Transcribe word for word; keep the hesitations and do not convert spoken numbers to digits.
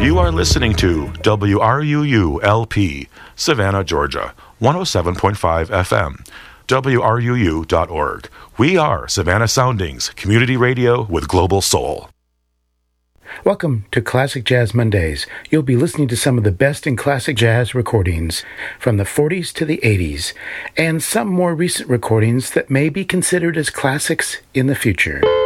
You are listening to W R U U L P, Savannah, Georgia, one oh seven point five F M, W R U U dot org. We are Savannah Soundings, community radio with global soul. Welcome to Classic Jazz Mondays. You'll be listening to some of the best in classic jazz recordings from the forties to the eighties, and some more recent recordings that may be considered as classics in the future.